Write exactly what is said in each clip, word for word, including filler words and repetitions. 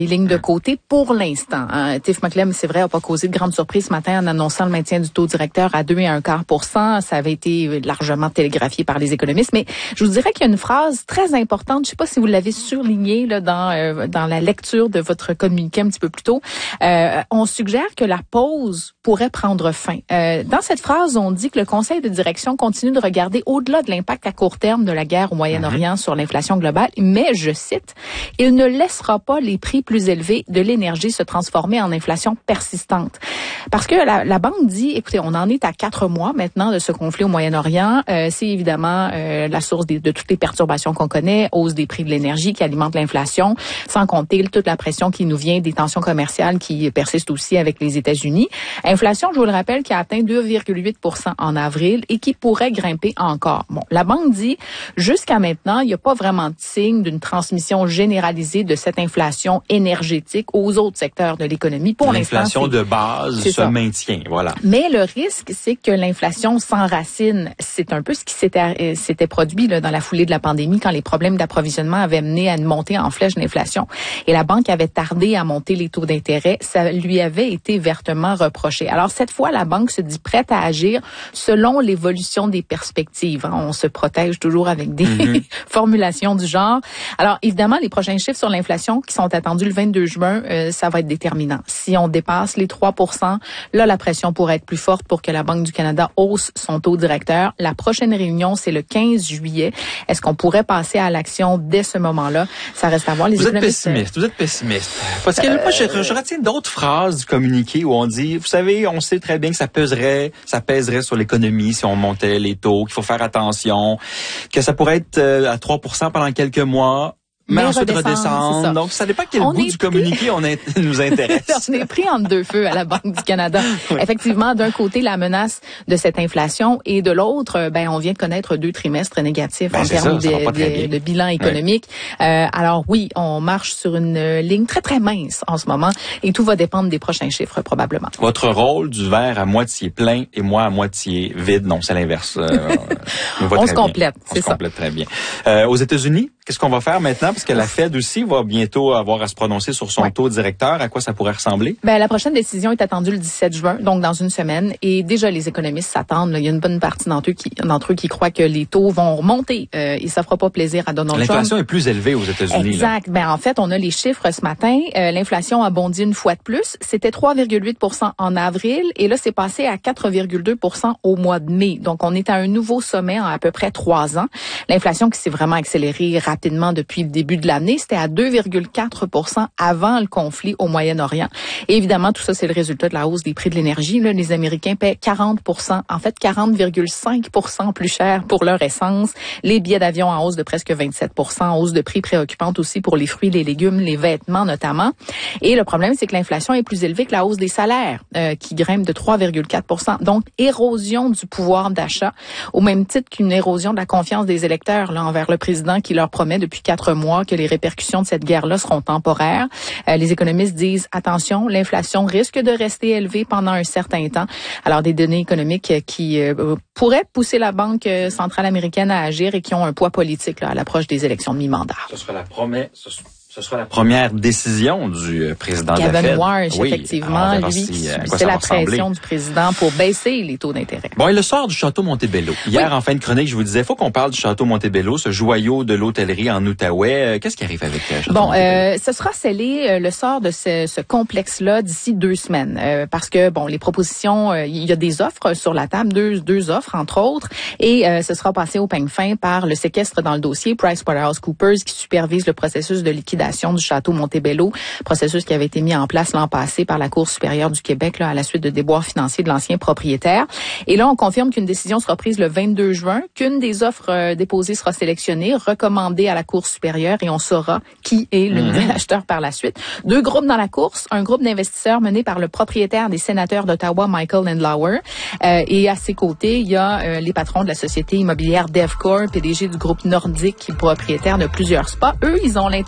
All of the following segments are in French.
Les lignes de côté pour l'instant. Hein. Tiff Macklem, c'est vrai, n'a pas causé de grande surprise ce matin en annonçant le maintien du taux directeur à deux et un quart pour cent. Ça avait été largement télégraphié par les économistes. Mais je vous dirais qu'il y a une phrase très importante. Je ne sais pas si vous l'avez surlignée là, dans, euh, dans la lecture de votre communiqué un petit peu plus tôt. Euh, on suggère que la pause pourrait prendre fin. Euh, dans cette phrase, on dit que le conseil de direction continue de regarder au-delà de l'impact à court terme de la guerre au Moyen-Orient mm-hmm. sur l'inflation globale. Mais, je cite, il ne laissera pas les prix plus élevé de l'énergie se transformer en inflation persistante. Parce que la, la banque dit, écoutez, on en est à quatre mois maintenant de ce conflit au Moyen-Orient. Euh, c'est évidemment euh, la source des, de toutes les perturbations qu'on connaît, hausse des prix de l'énergie qui alimente l'inflation, sans compter toute la pression qui nous vient des tensions commerciales qui persistent aussi avec les États-Unis. Inflation, je vous le rappelle, qui a atteint deux virgule huit pour cent en avril et qui pourrait grimper encore. Bon, la banque dit, jusqu'à maintenant, il n'y a pas vraiment de signe d'une transmission généralisée de cette inflation énergétique aux autres secteurs de l'économie. Pour l'inflation de base se maintient, voilà. Mais le risque, c'est que l'inflation s'enracine. C'est un peu ce qui s'était, s'était produit là, dans la foulée de la pandémie quand les problèmes d'approvisionnement avaient mené à une montée en flèche de l'inflation. Et la banque avait tardé à monter les taux d'intérêt. Ça lui avait été vertement reproché. Alors cette fois, la banque se dit prête à agir selon l'évolution des perspectives. On se protège toujours avec des mm-hmm. formulations du genre. Alors évidemment, les prochains chiffres sur l'inflation qui sont attendus le vingt-deux juin, euh, ça va être déterminant. Si on dépasse les trois pour cent, là, la pression pourrait être plus forte pour que la Banque du Canada hausse son taux directeur. La prochaine réunion, c'est le quinze juillet. Est-ce qu'on pourrait passer à l'action dès ce moment-là? Ça reste à voir. Les vous êtes pessimiste, vous êtes pessimiste. Parce que euh... moi, je, je retiens d'autres phrases du communiqué où on dit, vous savez, on sait très bien que ça pèserait, ça pèserait sur l'économie si on montait les taux, qu'il faut faire attention, que ça pourrait être à trois pour cent pendant quelques mois. Mais, mais ensuite redescendre. Ça. Donc, ça dépend quel on bout du pris... communiqué on est, nous intéresse. On est pris entre deux feux à la Banque du Canada. Oui. Effectivement, d'un côté, la menace de cette inflation et de l'autre, ben, on vient de connaître deux trimestres négatifs ben, en termes ça, de, ça de, de bilan économique. Oui. Euh, alors oui, on marche sur une ligne très, très mince en ce moment et tout va dépendre des prochains chiffres, probablement. Votre rôle du verre à moitié plein et moi à moitié vide, non, c'est l'inverse. Euh, on on se complète, c'est ça. On se complète très bien. Euh, aux États-Unis, qu'est-ce qu'on va faire maintenant? Parce que la Fed aussi va bientôt avoir à se prononcer sur son ouais. taux directeur. À quoi ça pourrait ressembler? Ben, la prochaine décision est attendue le dix-sept juin, donc dans une semaine. Et déjà, les économistes s'attendent. Là, il y a une bonne partie d'entre eux qui, d'entre eux qui croient que les taux vont remonter. Euh, et ça fera pas plaisir à Donald Trump. L'inflation est plus élevée aux États-Unis. Exact. Là. Ben, en fait, on a les chiffres ce matin. Euh, l'inflation a bondi une fois de plus. C'était trois virgule huit pour cent en avril. Et là, c'est passé à quatre virgule deux pour cent au mois de mai. Donc, on est à un nouveau sommet en à peu près trois ans. L'inflation qui s'est vraiment accélérée rapidement depuis le début de l'année, c'était à deux virgule quatre pour cent avant le conflit au Moyen-Orient. Et évidemment, tout ça, c'est le résultat de la hausse des prix de l'énergie. Là, les Américains paient quarante pour cent, en fait quarante virgule cinq pour cent plus cher pour leur essence. Les billets d'avion en hausse de presque vingt-sept pour cent, hausse de prix préoccupante aussi pour les fruits, les légumes, les vêtements notamment. Et le problème, c'est que l'inflation est plus élevée que la hausse des salaires, euh, qui grimpe de trois virgule quatre pour cent. Donc, érosion du pouvoir d'achat, au même titre qu'une érosion de la confiance des électeurs là, envers le président qui leur promet depuis quatre mois que les répercussions de cette guerre-là seront temporaires. Euh, les économistes disent, attention, l'inflation risque de rester élevée pendant un certain temps. Alors, des données économiques qui euh, pourraient pousser la Banque centrale américaine à agir et qui ont un poids politique là, à l'approche des élections de mi-mandat. Ce sera la promesse... Ce sera la première décision du président Gavin de la Fed. Walsh, oui, effectivement, lui si, qui subissait la pression du président pour baisser les taux d'intérêt. Bon, et le sort du Château Montebello. Hier, oui. en fin de chronique, je vous disais, il faut qu'on parle du Château Montebello, ce joyau de l'hôtellerie en Outaouais. Qu'est-ce qui arrive avec le Château bon, Montebello? Euh, ce sera scellé euh, le sort de ce, ce complexe-là d'ici deux semaines. Euh, parce que, bon, les propositions, euh, il y a des offres sur la table, deux, deux offres, entre autres, et euh, ce sera passé au peigne fin par le séquestre dans le dossier PricewaterhouseCoopers qui supervise le processus de liquidation du Château Montebello, processus qui avait été mis en place l'an passé par la Cour supérieure du Québec là, à la suite de déboires financiers de l'ancien propriétaire. Et là, on confirme qu'une décision sera prise le vingt-deux juin, qu'une des offres euh, déposées sera sélectionnée, recommandée à la Cour supérieure et on saura qui est le nouvel mmh. acheteur par la suite. Deux groupes dans la course, un groupe d'investisseurs mené par le propriétaire des sénateurs d'Ottawa, Michael Landlauer, euh, et à ses côtés, il y a euh, les patrons de la société immobilière Devcor, P D G du groupe Nordique, propriétaire de plusieurs spas. Eux, ils ont l'intention,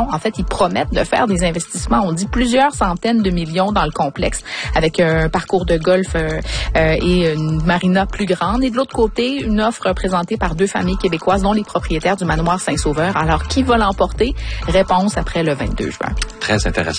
En fait, ils promettent de faire des investissements, on dit plusieurs centaines de millions dans le complexe, avec un parcours de golf euh, euh, et une marina plus grande. Et de l'autre côté, une offre présentée par deux familles québécoises, dont les propriétaires du manoir Saint-Sauveur. Alors, qui va l'emporter? Réponse après le vingt-deux juin. Très intéressant.